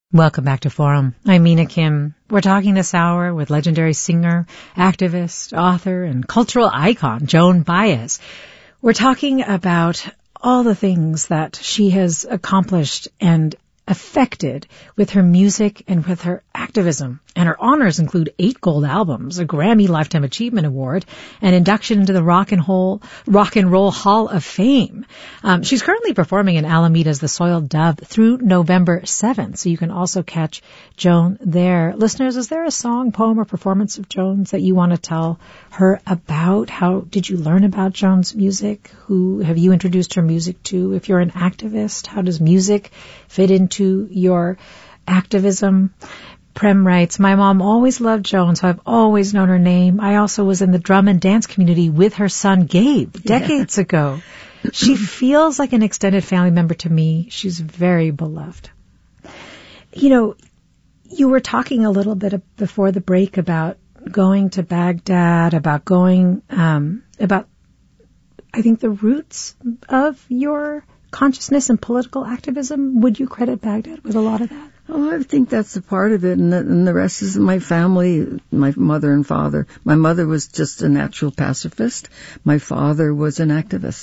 Welcome back to Forum. I'm Mina Kim. We're talking this hour with legendary singer, activist, author, and cultural icon Joan Baez. We're talking about all the things that she has accomplished and affected with her music and with her activism. And her honors include 8 gold albums, a Grammy Lifetime Achievement Award, and induction into the Rock and Roll Hall of Fame. She's currently performing in Alameda's The Soiled Dove through November 7th, so you can also catch Joan there. Listeners, is there a song, poem, or performance of Joan's that you want to tell her about? How did you learn about Joan's music? Who have you introduced her music to? If you're an activist, how does music fit into your activism? Prem writes, my mom always loved Joan, so I've always known her name. I also was in the drum and dance community with her son Gabe decades ago. She feels like an extended family member to me. She's very beloved. You know, you were talking a little bit before the break about going to Baghdad, about going, about, I think, the roots of your consciousness and political activism. Would you credit Baghdad with a lot of that? Oh, I think that's a part of it, and the rest is my family, my mother and father. My mother was just a natural pacifist. My father was an activist.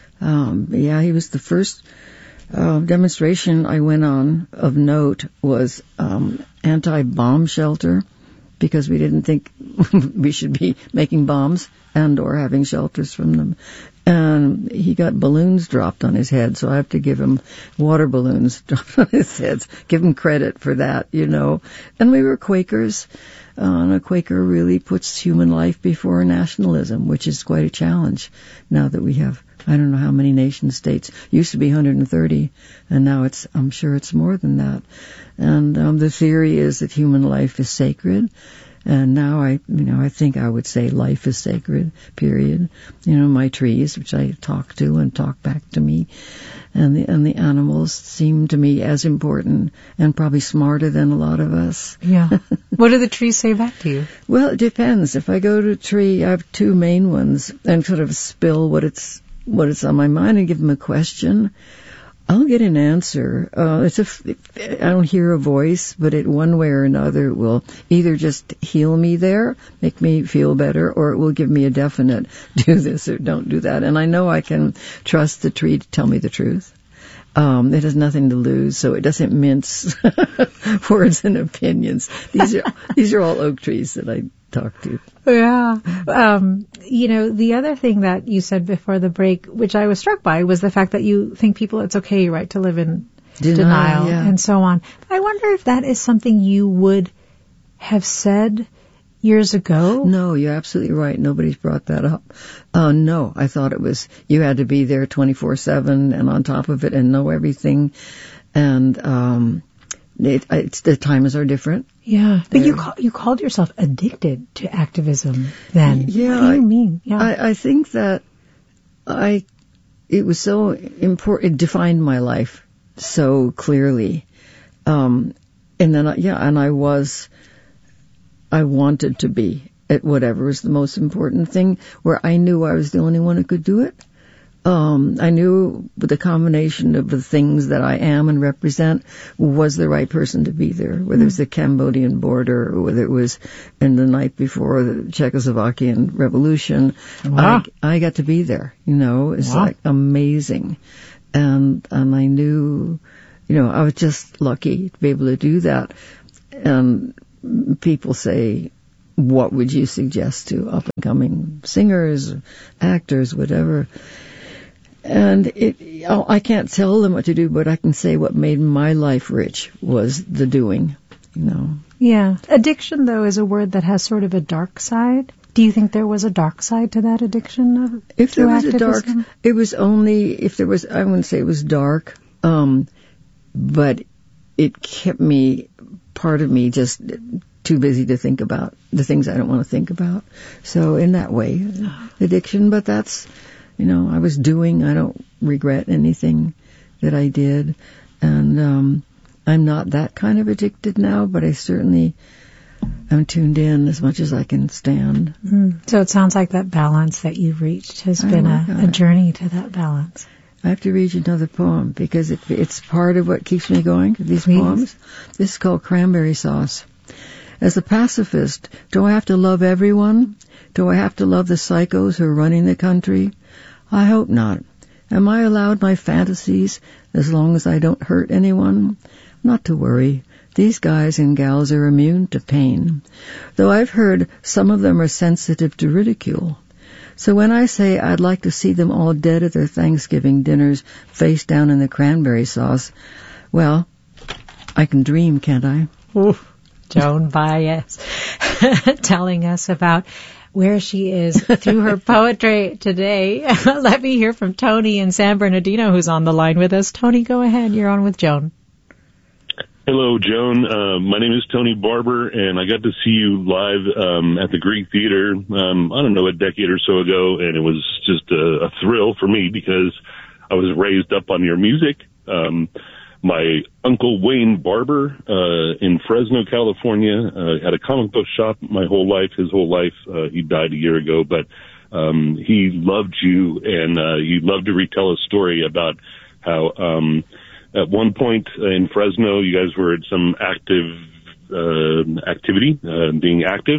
He was the first demonstration I went on of note was anti-bomb shelter, because we didn't think we should be making bombs and or having shelters from them. And he got balloons dropped on his head, so I have to give him water balloons dropped on his head. Give him credit for that, you know. And we were Quakers, and a Quaker really puts human life before nationalism, which is quite a challenge now that we have, I don't know how many nation states. Used to be 130, and now I'm sure it's more than that. And the theory is that human life is sacred. And now I think I would say life is sacred, period. You know, my trees, which I talk to and talk back to me, and the animals seem to me as important and probably smarter than a lot of us. Yeah. What do the trees say back to you? Well, it depends. If I go to a tree, I have 2 main ones, and sort of spill what it's on my mind and give them a question. I'll get an answer. I don't hear a voice, but it one way or another will either just heal me there, make me feel better, or it will give me a definite do this or don't do that. And I know I can trust the tree to tell me the truth. It has nothing to lose, so it doesn't mince words and opinions. These are all oak trees that I talk to. Yeah. The other thing that you said before the break, which I was struck by, was the fact that you think it's okay, right, to live in denial and so on. I wonder if that is something you would have said years ago. No, you're absolutely right. Nobody's brought that up. No, I thought it was, you had to be there 24/7 and on top of it and know everything. And, the times are different. Yeah. But you called yourself addicted to activism then. Yeah. What do you mean? Yeah. I think that it was so important, it defined my life so clearly. And then, I wanted to be at whatever was the most important thing, where I knew I was the only one who could do it. I knew with the combination of the things that I am and represent was the right person to be there, whether it was the Cambodian border or whether it was in the night before the Czechoslovakian Revolution. Wow. I got to be there, it's like amazing. And I knew, I was just lucky to be able to do that. And people say, what would you suggest to up-and-coming singers, actors, whatever? And I can't tell them what to do, but I can say what made my life rich was the doing, Yeah. Addiction, though, is a word that has sort of a dark side. Do you think there was a dark side to that addiction? If there was a dark, it was only, if there was, I wouldn't say it was dark, but it kept me, part of me just too busy to think about the things I don't want to think about. So in that way, addiction, but that's, I was doing, I don't regret anything that I did. And I'm not that kind of addicted now, but I certainly am tuned in as much as I can stand. So it sounds like that balance that you've reached has been a journey to that balance. I have to read you another poem because it's part of what keeps me going, these poems. This is called Cranberry Sauce. As a pacifist, do I have to love everyone? Do I have to love the psychos who are running the country? I hope not. Am I allowed my fantasies as long as I don't hurt anyone? Not to worry. These guys and gals are immune to pain, though I've heard some of them are sensitive to ridicule. So when I say I'd like to see them all dead at their Thanksgiving dinners, face down in the cranberry sauce, well, I can dream, can't I? Ooh, Joan Baez telling us about where she is through her poetry today. Let me hear from Tony in San Bernardino, who's on the line with us. Tony, go ahead. You're on with Joan. Hello, Joan. My name is Tony Barber, and I got to see you live at the Greek Theater, I don't know, a decade or so ago, and it was just a thrill for me because I was raised up on your music. My uncle Wayne Barber in Fresno, California, had a comic book shop his whole life. He died a year ago, but he loved you, and he loved to retell a story about how at one point in Fresno, you guys were at some activity, being active,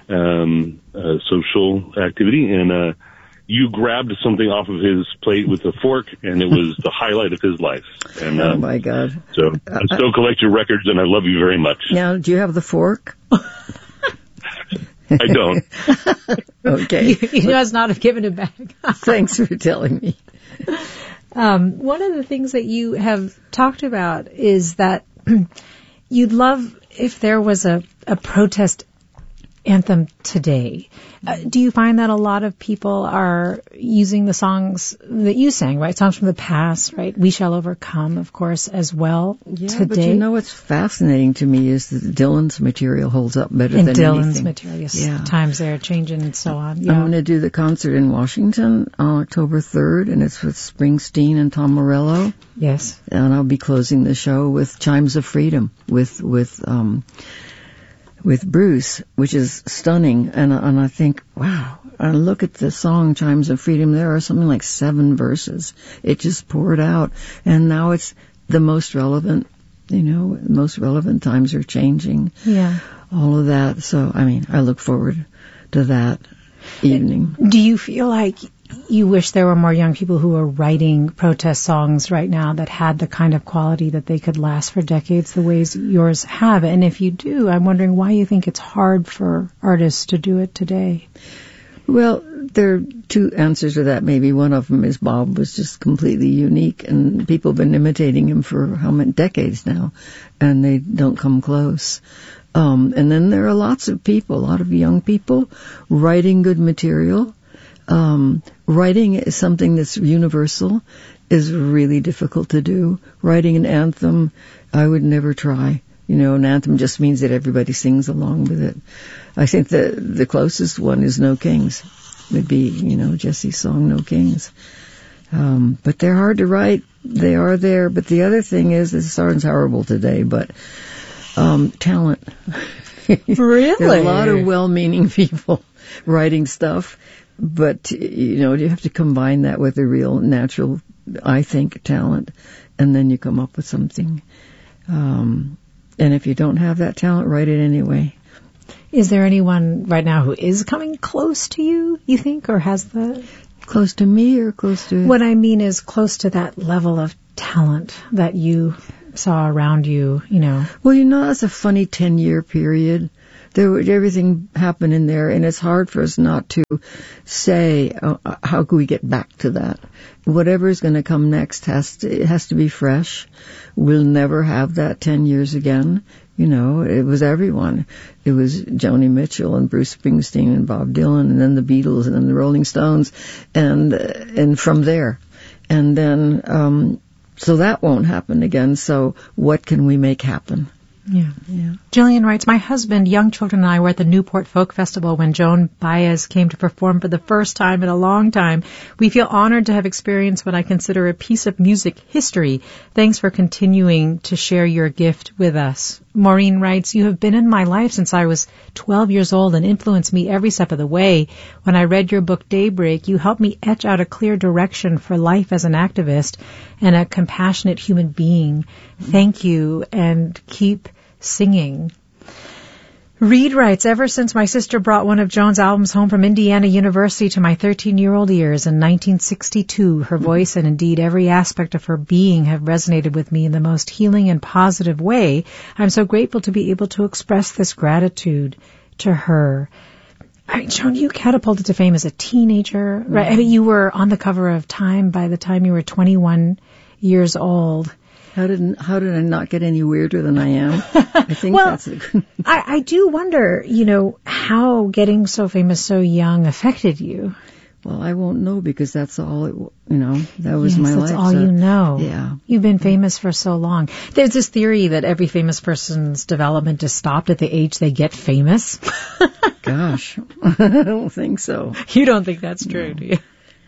social activity, and you grabbed something off of his plate with a fork, and it was the highlight of his life. And, oh, my God. So I still collect your records, and I love you very much. Now, do you have the fork? I don't. Okay. He does not have given it back. Thanks for telling me. One of the things that you have talked about is that you'd love if there was a protest anthem today. Do you find that a lot of people are using the songs that you sang, right? Songs from the past, right? We Shall Overcome, of course, as well today. But you know what's fascinating to me is that Dylan's material holds up better than anything. Dylan's material, yes. Yeah. Times they're changing and so on. Yeah. I'm going to do the concert in Washington on October 3rd, and it's with Springsteen and Tom Morello. Yes. And I'll be closing the show with Chimes of Freedom with Bruce, which is stunning. And I think, wow, I look at the song Chimes of Freedom, there are something like 7 verses. It just poured out. And now it's the most relevant, most relevant times are changing. Yeah. All of that. So, I look forward to that evening. Do you feel like you wish there were more young people who are writing protest songs right now that had the kind of quality that they could last for decades the ways yours have? And if you do, I'm wondering why you think it's hard for artists to do it today. Well, there are 2 answers to that. Maybe one of them is Bob was just completely unique, and people have been imitating him for how many decades now, and they don't come close. And then there are lots of people, a lot of young people writing good material. Writing is something that's universal, is really difficult to do. Writing an anthem, I would never try. An anthem just means that everybody sings along with it. I think the closest one is No Kings. Would be, Jesse's song, No Kings. But they're hard to write. They are there. But the other thing is, this sounds horrible today, but talent. Really? There are a lot of well-meaning people writing stuff. But, you have to combine that with a real natural, I think, talent, and then you come up with something. And if you don't have that talent, write it anyway. Is there anyone right now who is coming close to you think, or has the... Close to me or close to... What I mean is close to that level of talent that you saw around you, Well, that's a funny 10-year period. Everything happened in there, and it's hard for us not to say, how can we get back to that? Whatever's going to come next has to be fresh. We'll never have that 10 years again. It was everyone. It was Joni Mitchell and Bruce Springsteen and Bob Dylan, and then the Beatles, and then the Rolling Stones, and from there. And then, so that won't happen again. So what can we make happen? Yeah. Jillian writes, my husband, young children, and I were at the Newport Folk Festival when Joan Baez came to perform for the first time in a long time. We feel honored to have experienced what I consider a piece of music history. Thanks for continuing to share your gift with us. Maureen writes, you have been in my life since I was 12 years old and influenced me every step of the way. When I read your book, Daybreak, you helped me etch out a clear direction for life as an activist and a compassionate human being. Thank you, and keep singing. Reed writes, ever since my sister brought one of Joan's albums home from Indiana University to my 13-year-old ears in 1962, her voice and indeed every aspect of her being have resonated with me in the most healing and positive way. I'm so grateful to be able to express this gratitude to her. I mean, Joan, you catapulted to fame as a teenager, right? I mean, you were on the cover of Time by the time you were 21 years old. How did I not get any weirder than I am? I think that's a good... I do wonder, how getting so famous so young affected you. Well, I won't know because that's all that was my life. That's all you know. Yeah. You've been famous for so long. There's this theory that every famous person's development is stopped at the age they get famous. Gosh, I don't think so. You don't think that's true, do you?